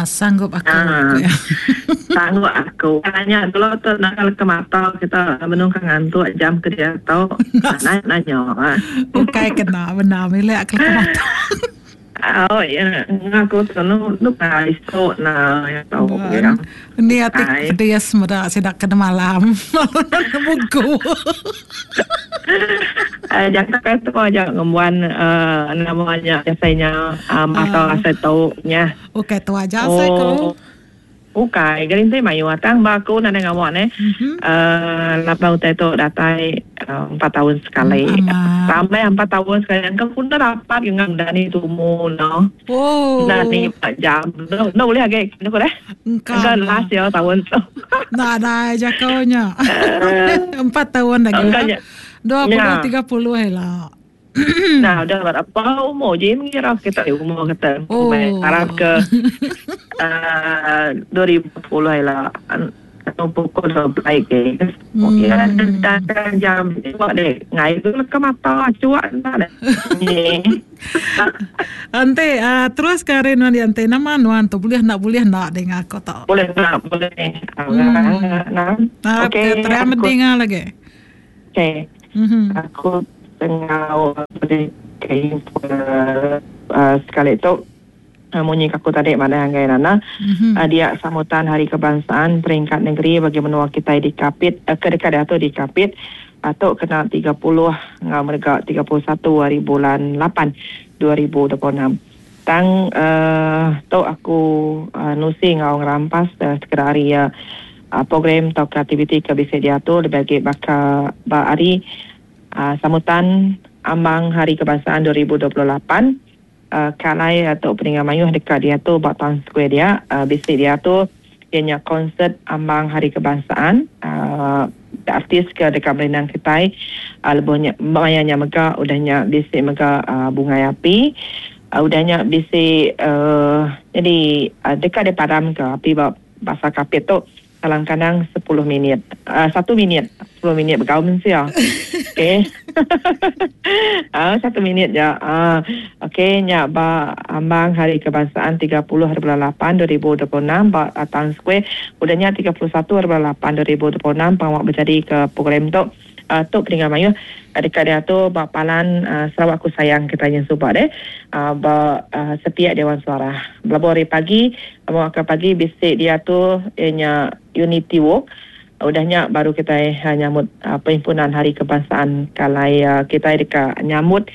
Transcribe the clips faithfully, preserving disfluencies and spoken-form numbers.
sanggup aku. Ah, sanggup aku. Tanya dulu tu nak kalau ke mata kita menunggu ngantuk jam kerja tau. Nanya nanya. ah. Okay kena benar bila aku ke mata. Oh ya, aku tu nu nu kai so na ya tahu ya. Ni atik dia semua sedak kena malam. Buku. Eh, jangan kata kau aja ngemuan uh, namanya biasanya uh, mata saya tahu nya. Okay tu aja saya kau. Okay, galing tayo mayo atang bago na nangawan eh. Uh, labaw tayo to datay uh, empat tahun sekali. Sampai empat tahun sekali. Ang kung dapat yung ang dani tumo, no? Oh. Dani pa jam. No, no boleh agay. Ano ko eh? Hanggang last year tahun to. Nah, dah aja kau nya. Empat tahun lagi. Dua puluh tiga puluh lah. Nah, udah berapa umur je mengira kita umur kita. Oh. Harap ke uh, dua ribu sepuluh lah. Atau pukul dua belas ke. Ya, dan jam buat deh. Ngai tu ke mata cuak dah. Ante, uh, terus karen wan ante nama nuan tu boleh nak boleh nak dengan aku tak? Boleh nak boleh. Nah, okay. Terima dengar lagi. Okay. Aku tengah boleh kain uh, sekali tu uh, munyi aku tadi mana hanggai nana mm-hmm. uh, dia sambutan Hari Kebangsaan peringkat negeri bagi menua kita di Kapit uh, kedekat atau di Kapit atau kena tiga puluh ngau mereka tiga puluh satu hari bulan lapan dua ribu dua puluh enam tang uh, tu aku uh, nusi ngau ngerampas uh, sekedar hari uh, program atau aktiviti ke bisa diatur bagi baka ba hari Uh, sambutan ambang Hari Kebangsaan dua ribu dua puluh lapan uh, kalai atau peningan mayuh dekat dia tu Batang Square dia uh, bisik dia tu ianya konsert ambang Hari Kebangsaan uh, artis ke dekat Berenang Ketai uh, lebihnya mayanya mega udahnya bisik mega uh, bunga api uh, udahnya bisik uh, jadi uh, dekat dia padam ke api bahasa kapit tu kadang-kadang sepuluh minit uh, satu minit sepuluh minit bergaul mesti ya. Okey. Ah satu minit je. Ah okey nya ba ambang Hari Kebangsaan tiga puluh hari bulan lapan dua ribu dua puluh enam ba Batang Square udahnya tiga puluh satu hari bulan lapan dua ribu dua puluh enam pawak berjadi ke program tu uh, tu peringkat mayuh dekat dia tu ba palan uh, Sarawak Ku Sayang kita yang subak deh uh, ba uh, setiap Dewan Suara belabori pagi mau ke pagi bisik dia tu ianya Unity Walk udahnya baru kita uh, nyambut uh, perhimpunan Hari Kebangsaan kalai uh, kita dekat nyambut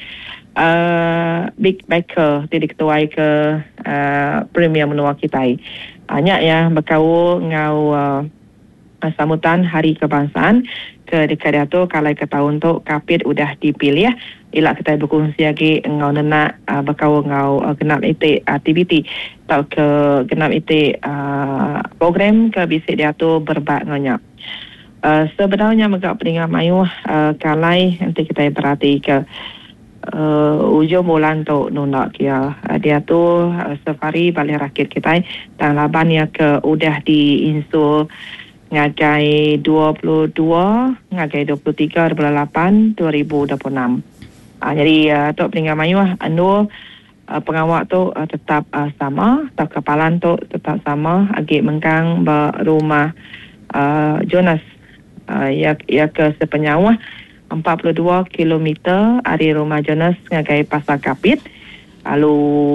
uh, Big Baker di ketuai ke uh, Premier menua kita banyak ya berkau ngau uh, sambutan Hari Kebangsaan ke dekat dia tu kalai ke tahun tu Kapit udah dipilih ya ila kita berkongsi lagi ngau nenak uh, berkau ngau uh, genap ite aktiviti atau ke genap ite uh, program ke bisik dia tu berbak ngonyak uh, sebenarnya megak peringkat mayuh uh, kalai nanti kita berhati ke uh, ujung bulan tu nunak kia uh, dia tu uh, safari balik rakit kita dan laban ya ke udah diinsul ngagai dua puluh dua ngagai dua puluh tiga bulan lapan dua ribu dua puluh enam. Uh, jadi uh, Tok Peringkat Mayuh anu uh, pengawak tu uh, tetap uh, sama, Tok Kepalan tu tetap sama, agi mengkang ba rumah uh, Jonas uh, ya ya ke sepenyawah empat puluh dua kilometer dari rumah Jonas ngagai Pasar Kapit. Lalu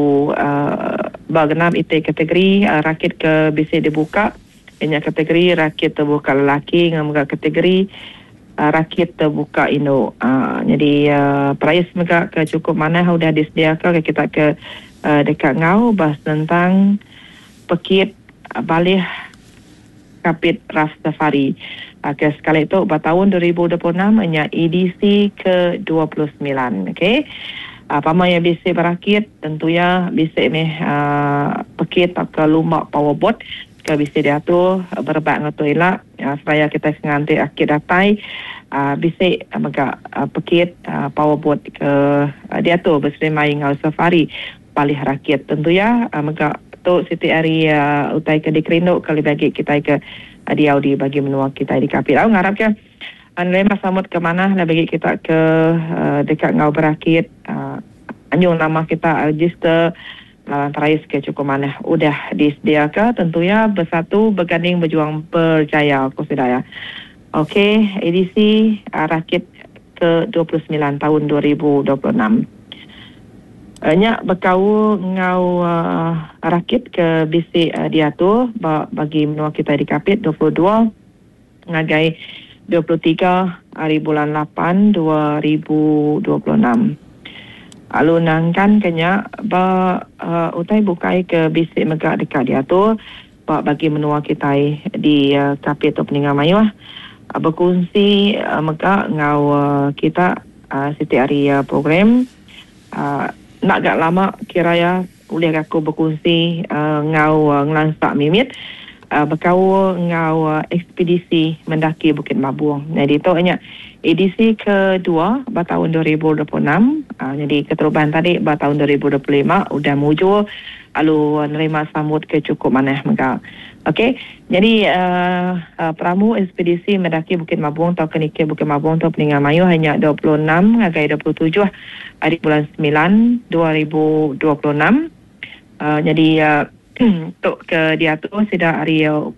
uh, bagenam ite kategori uh, rakit ke bisik dibuka. Ini kategori rakit terbuka lelaki dengan kategori uh, rakit terbuka Indo. Uh, jadi uh, price mereka ke cukup mana sudah disediakan kita ke uh, dekat ngau bahas tentang pekit uh, balik Kapit Ras Safari. Uh, ke sekali itu pada tahun dua ribu dua puluh enam hanya edisi ke dua puluh sembilan. Okey. Uh, Pama yang bisa berakit tentunya bisa ni uh, pekit ke lumak powerboat ke bisa dia tu berbak ngatu elak uh, supaya kita nganti akid datai uh, bisa megak uh, pekit uh, powerboat ke uh, dia tu bersama main ngau safari palih rakit tentu ya uh, megak tu siti hari uh, utai ke dikrindo kali bagi kita ke uh, di Audi bagi menua kita di Kapit. Aku ngarap ke anle masamut ke mana lah bagi kita ke uh, dekat ngau berakit uh, anjung nama kita register lawan terais ke cukup mana udah disediakan tentunya bersatu berganding berjuang berjaya aku sudah ya. Okey, edisi uh, rakit ke dua puluh sembilan tahun dua ribu dua puluh enam. Banyak berkau ngau uh, rakit ke bisik uh, dia tu bagi menua kita di Kapit dua puluh dua ngagai dua puluh tiga hari bulan lapan dua ribu dua puluh enam. Lalu nangkan kenya ba uh, utai bukai ke bisik megak dekat dia tu bagi menua kita di uh, Kapit tu Peningan Melayu uh, berkongsi uh, megak ngau uh, kita uh, setiap hari uh, program uh, nak gak lama kira ya boleh aku berkongsi uh, ngau uh, ngelansak mimit uh, berkau ngau uh, ekspedisi mendaki Bukit Mabung. Jadi tu hanya edisi kedua pada tahun dua ribu dua puluh enam. Uh, jadi keterubahan tadi pada tahun dua ribu dua puluh lima udah muncul lalu uh, nerima sambut ke cukup mana mereka. Okey, jadi uh, uh, peramu ekspedisi mendaki Bukit Mabung atau keniki Bukit Mabung atau Peningan Melayu hanya dua puluh enam hingga dua puluh tujuh hari bulan sembilan dua ribu dua puluh enam. Uh, jadi uh, untuk ke dia tu sudah hari uh,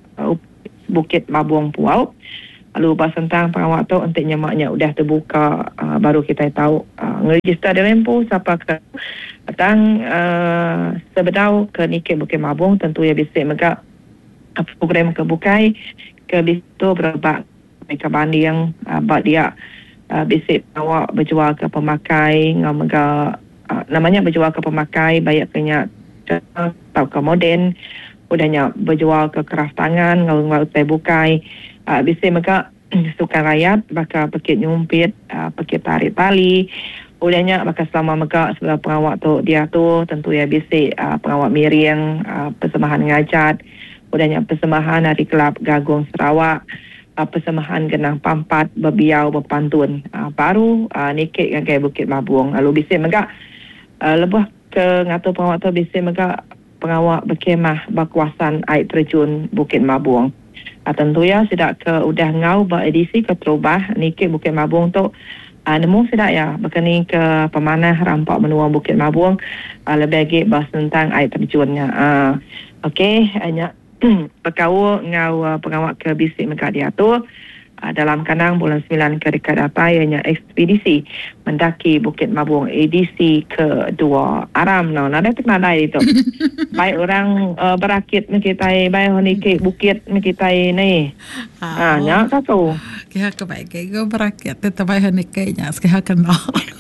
Bukit Mabung Puau. Lalu bahas tentang pengawal tu untuk nyemaknya sudah terbuka, uh, baru kita tahu uh, ngeregister di Rempu siapa ke datang uh, sebedau ke Nikit Bukit Mabung tentu ya bisa megak program kebukai ke bisu berbak mereka banding uh, buat dia uh, bisik awak berjual ke pemakai ngau mega uh, namanya berjual ke pemakai banyak kena atau ke moden udahnya berjual ke keras tangan ngau ngau saya bukai uh, bisik mega sukan rakyat bakal pekit nyumpit uh, pekit tarik tali udahnya bakal selama mega sebelah pengawak tu dia tu tentu ya bisik uh, pengawak miring uh, persembahan ngajat udahnya persembahan Hari Kelab Gagung Sarawak, uh, persembahan Genang Pampat, Berbiau, Berpantun. Uh, baru uh, Nikit ngagai Bukit Mabung. Lalu bisik megak uh, lebuh ke ngatur pengawak tu bisik megak pengawak berkemah berkuasan air terjun Bukit Mabung. Uh, tentu ya sidak ke udah ngau beredisi ke terubah Nikit Bukit Mabung tu uh, nemu sidak ya berkening ke pemanah rampak menua Bukit Mabung uh, lebih lagi bahas tentang air terjunnya. Uh, Okey, hanya berkau ngau uh, pengawak ke bisik megak dia tu uh, dalam kanang bulan sembilan ke dekat datai ianya ekspedisi mendaki Bukit Mabung edisi kedua aram no nada teknadai itu baik orang uh, berakit mekitai baik honike bukit mekitai ni ah nya satu kaya kebaik kaya berakit tetap baik honike nya sekaya kena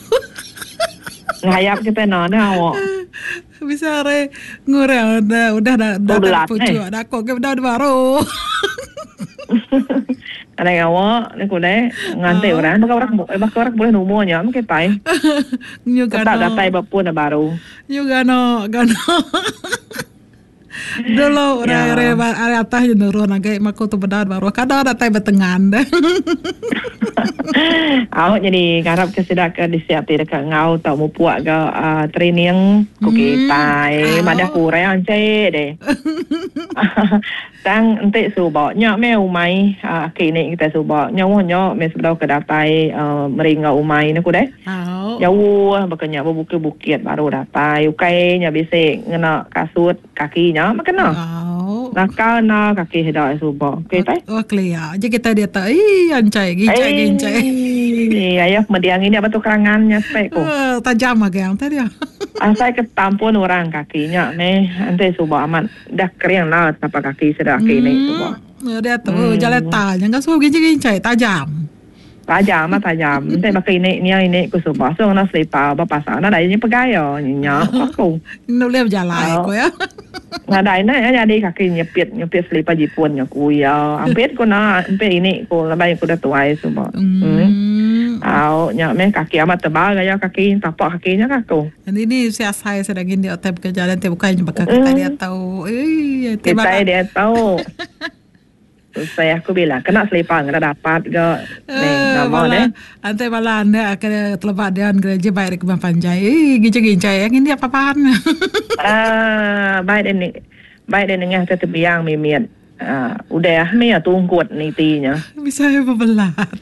ngayap kita no na awak bisa re ngurang udah udah dah dah pucuk dah kok ke dah baru ada yang awak ni kule ngantai orang bakal orang bakal orang boleh numunya mungkin tai juga tak datai bapun baru juga no gano dulu orang area area atas je nurun agak makku tu benar baru kadang ada tai betengan dah awak jadi garap kesedak ke disiap dekat ngau tak mau puak ke uh, training ku kita eh madah kurang cek deh tang entek subak nyak me umai uh, kini kita subak nyawa nyak me sebelum ke datai uh, meringa umai ni ku deh jauh bakanya buka bukit baru datai ukai nya bisik ngena kasut kakinya makana nakal na kaki hidak subak kita oh clear je kita dia tak ih ancai gincai gincai ayah mediang ini apa tu kerangannya spek ko tajam agak tadi ya asai ketampun orang kakinya me ante subak aman dah kering lah apa kaki sedar kaki ni subak dia tu jalan tanya enggak suruh gincai tajam tajam mah tajam ente pakai ini ni ini ku subak so na selipa apa pasal na ini pegayo nya aku nu lihat jalan ko ya ada ini ya jadi kaki nyepit nyepit selipa Jepun nya ku ya ampit ko na ampit ini ko lebay ko dah tuai subak Au nya me kaki amat tebal gaya kaki tapak kakinya kaku. Dan ini saya saya sedang di hotel kerjaan dia bukan bakal kita dia tahu. Eh kita dia tahu. Saya aku bilang kena selipang kena dapat ke ni nama ni. Ante malah anda akan terlepas dia gereja baik ke Panjai. Eh gincai-gincai yang ini apa-apaan. Ah baik ini baik dia dengar terbiang mimit. Ah udah ya me tungkut nitinya. Bisa ya bebelat.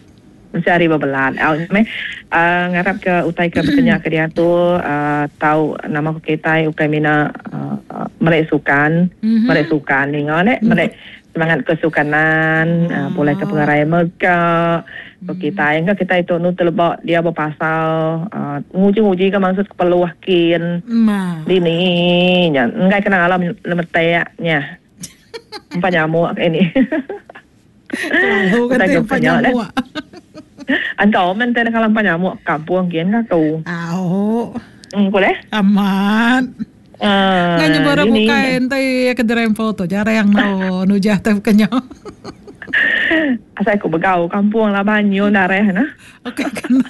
mencari bebelan. Au me uh, ngarap ke utai ke bertanya ke dia tu uh, tahu nama ko kita ukai mina uh, uh, merek sukan, mm-hmm. merek sukan ni ngone, merek semangat kesukanan, oh. uh, boleh ke pengarai mereka. So, mm. kita yang kita itu nu telebak dia berpasal uh, nguji-nguji ke maksud keperluan Ma. Dini nya enggak kena alam lemeteknya. Empat nyamuk ini. Lalu kan empat nyamuk. Antau men teh kalau empat nyamuk kampung kian ka tu. Au. Hmm, boleh? Aman. Uh, nga nyo bara bukain tayo kadirayang foto jara yang no nujah tayo kanyo. Asal ko begaw kampung lah banyo nareh na. Okay kana.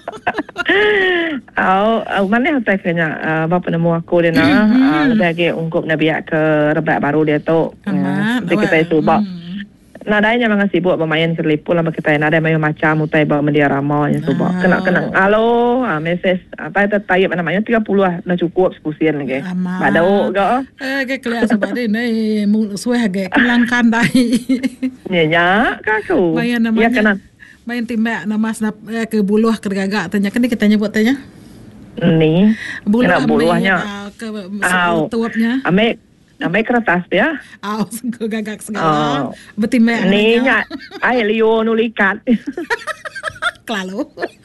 Au au mana tayo kanya uh, bapa nemu aku dia na uh, lagi ungkup na biak ke rebak baru dia tu. Aman. Uh, kita subak. Nadanya mga sibuk bermain kerlipul lah kita nada mayo macam utai bawa media ramau yang subak. Kena kena halo ah message apa itu tayap namanya tiga puluh ah dah cukup sepusian lagi. Badau ga. Eh ke kelas sebab ni mung suai ge kelangkan dai. Nya nya ka ku. Mayan namanya. Ya kena. Main timbak nama eh, ke buluh ke gagak tanya kan kita nyebut tanya. Ni. Buluh buluhnya. Uh, ke tuapnya. Ame Amai kertas dia. Aw, oh, gagak segala. Oh. Betimbang. Ni nya ai Leo nulikat. Klalo.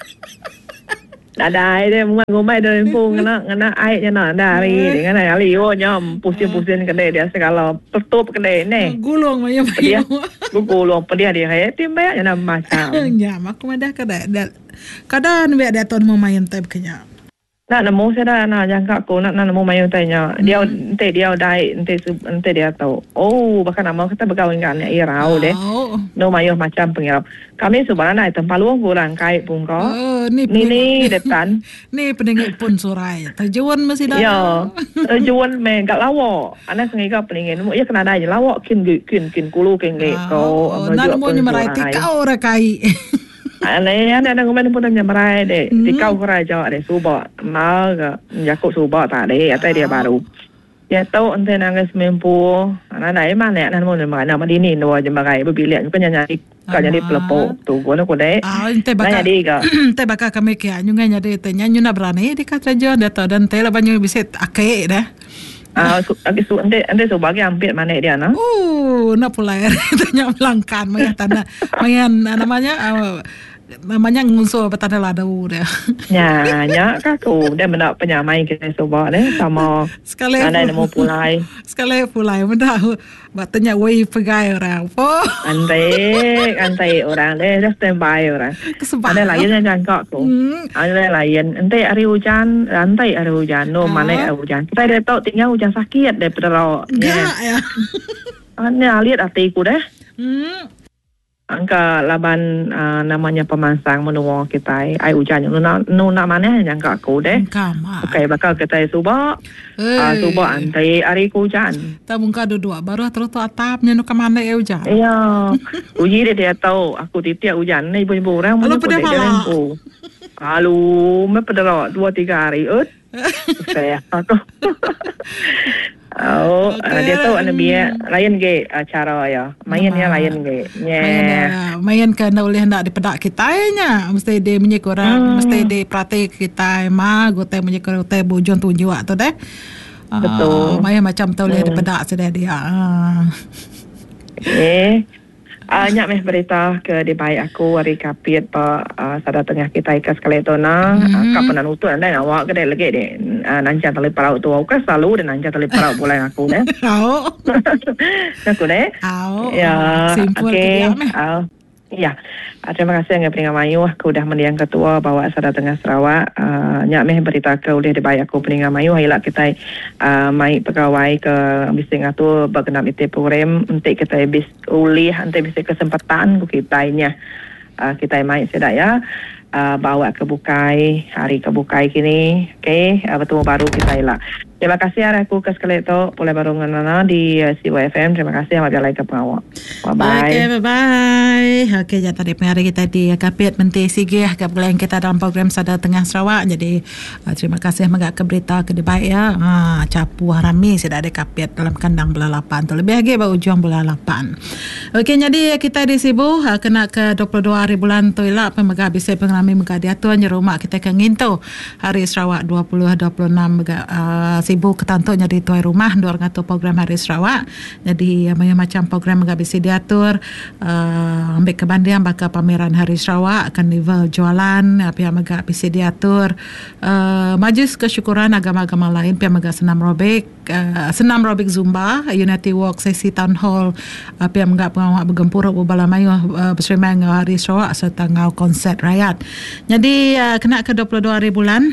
Ada dia ngomai dari pung ngana ngana ai nya na dari dengan ai Leo nya pusing-pusing kedai dia segala tutup kedai ni. Gulung maya dia. Gulung pedia dia hai timbang nya macam. Ya, mak madah kada. Kada ni ada ton mau main tab kenya. Nak nemu saya dah nak jangka aku nak nak nemu mayu tanya dia ente dia dai ente ente dia tahu oh bahkan nama kita berkawan kan ya rau deh no mayu macam pengirap kami sebenarnya itu paluang kurang kait pun kau ni ni detan ni pendengar pun surai terjuan masih dah ya terjuan me gak lawo anak sengaja pendengar ya kena dah je lawo kin kin kin kulu kin kau nak nemu ni merai kau orang kai Alay ana nang umen pun tanya merai deh. Tikau kerai jawab deh subak. Mal ke jakuk subak tak deh. Atai dia baru. Dia tahu ente nangis mempu. Ana nai mana ana mau mana mana ini dua jam merai berbilik. Bukan nyari kau nyari pelepok tu. Gua nak deh. Ah ente bakal. Ente bakal kami kia. Nyungai nyari tanya nyuna berani. Dia kata jual dia tahu dan ente lah banyak bisa akeh dah. Ah, su, su, ente ente subak yang ambil mana dia na? Oh, nak pula tanya melangkan, maya tanah, maya namanya, uh, namanya ngunsur petanda ladau dia. Ya, ya, kaku, dia mendak penyamai kita subak deh, sama. Sekali, ada nemu pulai. Sekali pulai, mendak, batanya wei pegai orang, po. Antai, antai orang deh, dah standby orang. Ada lain yang jangkak tu, ada lain. Antai hari hujan, antai hari hujan, no mana hari hujan. Kita dah tahu tinggal hujan sakit deh pedero. Enggak ya. Ini lihat hatiku deh. Hmm. Angka laban uh, namanya pemansang menunggu kita ai hujan nu nu namanya yang kak aku deh. Oke bakal kita subak. Ah subak antai hari hujan. Ta mungka dua baru terus tu atapnya nu kemana ya hujan. Iya. Uji dia dia tahu aku titik hujan ni ibu-ibu orang mau pada malam. Kalau me pada dua tiga hari ut. Saya aku. Oh, okay. uh, dia tahu anda biar lain ge uh, cara ya. Main ya lain ge. Yeah. Main kan oleh hendak dipedak kita nya. Mesti dia menyek orang, hmm. mesti dia praktik kita mah gote menyek gote bojon tunjuk tu deh. Betul. Uh, main macam tu oleh hmm. dipedak sudah dia. Uh. Eh. Uh, nyak meh berita ke di baik aku hari kapit pa uh, sada tengah kita ikas sekali tu na mm-hmm. uh, kapan utut anda nak awak kedai lagi deh uh, nanca tali parau tu aku selalu dan nanca tali parau boleh aku deh au aku deh au ya simple okay. uh, ya uh, terima kasih yang peningat mayu aku dah mendiang ketua bawa sada tengah Sarawak uh, nyak meh berita ke udah di baik aku peningat mayu hilak kita uh, mai pegawai ke bising tu berkenaan itu program untuk kita bis ulih untuk bisa kesempatan kita nya uh, kita mai sedak ya uh, bawa ke bukai hari ke bukai kini okey uh, bertemu baru kita hilak Terima kasih arah aku ke sekali itu boleh barungan nana di uh, C Y F M. Terima kasih sama biar lagi ke pengawal. Bye-bye. Okay, bye-bye. Okey, jadi tadi pengarah kita di Kapit Menteri Sigih kebetulan kita dalam program Sada Tengah Sarawak. Jadi uh, terima kasih megak ke berita ke baik ya. Ha, capu harami sudah ada kapit dalam kandang bola lapan tu. Lebih lagi bau ujung bola lapan. Okey, jadi kita di Sibu uh, kena ke dua puluh dua hari bulan tu elak pemegah bisa pengalami megak diatur di rumah kita ke ngintu hari Sarawak dua puluh dua puluh enam megak uh, Sibu ketantuk jadi tuai rumah dua ngatur program hari Sarawak. Jadi uh, macam program megak bisa diatur uh, ambil kebandian bakal pameran hari Sarawak, karnival jualan, pihak megak bisa diatur uh, majlis kesyukuran agama-agama lain, pihak megak senam robik, uh, senam robik Zumba, Unity Walk, sesi town hall, uh, pihak megak pengawak bergempur Bubala Mayu uh, berserimai ngau hari Sarawak serta ngau konsert rakyat. Jadi uh, kena ke dua puluh dua hari bulan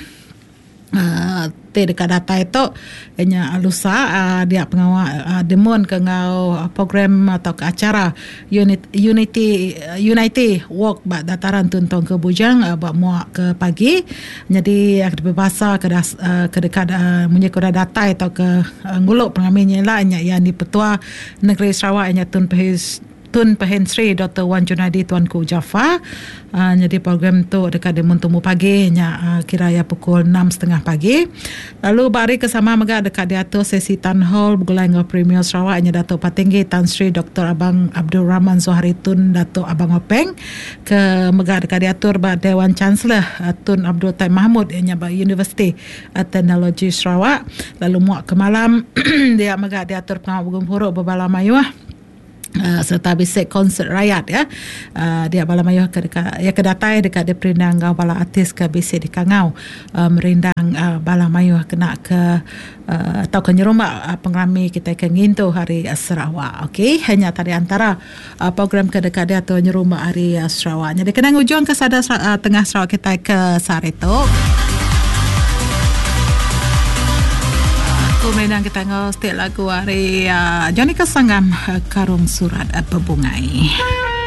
Uh, te dekat data itu hanya alusa uh, dia pengawal uh, demun ke ngau uh, program atau ke acara unit, unity uh, unity walk bak dataran tuntong ke bujang uh, bak muak ke pagi. Jadi uh, berbahasa ke das, uh, ke dekat uh, menyekuda data atau ke uh, nguluk pengambilnya lah yang di Petua Negeri Sarawak yang Tun Pahis Tun Pehen Sri Doktor Wan Junaidi Tuanku Jafar. Uh, jadi program tu dekat Demun Temu pagi nya uh, kira ya pukul enam tiga puluh pagi. Lalu bari kesama megak dekat diatur sesi town hall bergulai dengan Premier Sarawak nya Datuk Patinggi Tan Sri Doktor Abang Abdul Rahman Zohari Tun Datuk Abang Openg ke megak dekat diatur ba Dewan Chancellor uh, Tun Abdul Taib Mahmud nya ba University uh, Teknologi Sarawak. Lalu muak ke malam dia megak diatur pengawal bergempuruk Bubala Mayu Uh, serta bisik konsert rakyat ya. Uh, dia bala mayuh ke dekat ya kedatai dekat dia perindang ngau bala artis ke bisik di Kangau uh, merindang uh, bala mayuh kena ke uh, atau ke nyerumbak uh, pengrami kita ke ngintu hari uh, Sarawak. Okey, hanya tadi antara uh, program ke dekat dia atau nyerumbak hari uh, Sarawak. Jadi kena ngujung ke Sada uh, Tengah Sarawak kita ke Saretok. Kemudian kita ngau setiap lagu hari uh, Johnny Kesangam uh, Karung Surat uh, Bebungai.